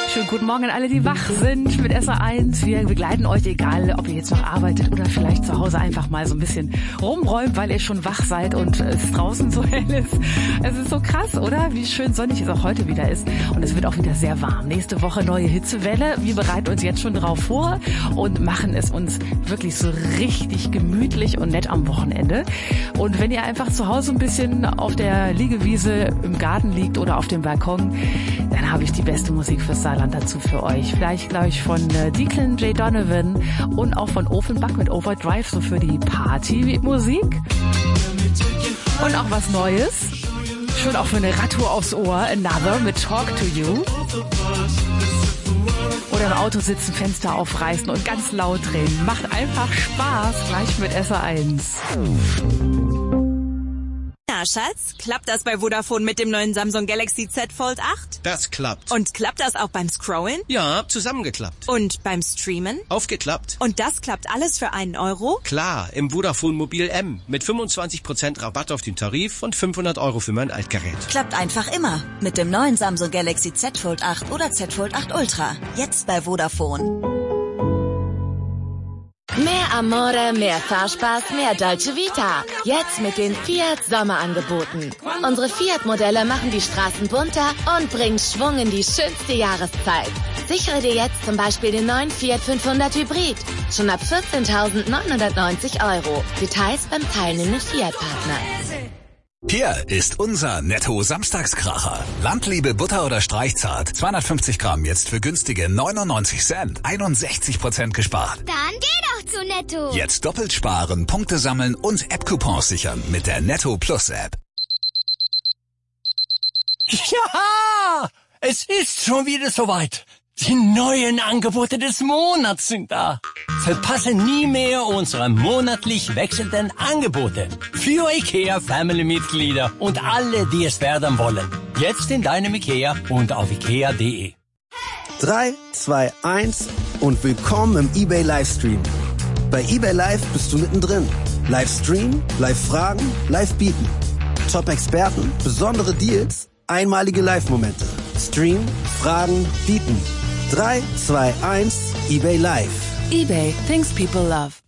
Schönen guten Morgen an alle, die wach sind mit SR1. Wir begleiten euch, egal ob ihr jetzt noch arbeitet oder vielleicht zu Hause einfach mal so ein bisschen rumräumt, weil ihr schon wach seid und es draußen so hell ist. Es ist so krass, oder? Wie schön sonnig es auch heute wieder ist. Und es wird auch wieder sehr warm. Nächste Woche neue Hitzewelle. Wir bereiten uns jetzt schon darauf vor und machen es uns wirklich so richtig gemütlich und nett am Wochenende. Und wenn ihr einfach zu Hause ein bisschen auf der Liegewiese im Garten liegt oder auf dem Balkon, dann habe ich die beste Musik fürs Saarland dazu für euch. Vielleicht gleich von Declan J. Donovan und auch von Offenbach mit Overdrive, so für die Partymusik. Und auch was Neues. Schön auch für eine Radtour aufs Ohr. Another mit Talk to You. Oder im Auto sitzen, Fenster aufreißen und ganz laut drehen. Macht einfach Spaß. Gleich mit SR1. Na, Schatz, klappt das bei Vodafone mit dem neuen Samsung Galaxy Z Fold 8? Das klappt. Und klappt das auch beim Scrollen? Ja, zusammengeklappt. Und beim Streamen? Aufgeklappt. Und das klappt alles für €1? Klar, im Vodafone Mobil M mit 25% Rabatt auf den Tarif und 500 € für mein Altgerät. Klappt einfach immer mit dem neuen Samsung Galaxy Z Fold 8 oder Z Fold 8 Ultra. Jetzt bei Vodafone. Mehr Amore, mehr Fahrspaß, mehr Dolce Vita. Jetzt mit den Fiat Sommerangeboten. Unsere Fiat-Modelle machen die Straßen bunter und bringen Schwung in die schönste Jahreszeit. Sichere dir jetzt zum Beispiel den neuen Fiat 500 Hybrid. Schon ab 14.990 €. Details beim teilnehmenden Fiat-Partner. Hier ist unser Netto-Samstagskracher. Landliebe Butter oder Streichzart. 250 Gramm jetzt für günstige 99 Cent. 61% gespart. Dann geh doch zu Netto. Jetzt doppelt sparen, Punkte sammeln und App-Coupons sichern mit der Netto Plus App. Ja, es ist schon wieder soweit. Die neuen Angebote des Monats sind da. Verpasse nie mehr unsere monatlich wechselnden Angebote. Für IKEA Family-Mitglieder und alle, die es werden wollen. Jetzt in deinem IKEA und auf ikea.de. 3, 2, 1 und willkommen im eBay Livestream. Bei eBay Live bist du mittendrin. Livestream, Live-Fragen, Live-Bieten. Top-Experten, besondere Deals, einmalige Live-Momente. Stream, Fragen, Bieten. 3, 2, 1, eBay Live. eBay, things people love.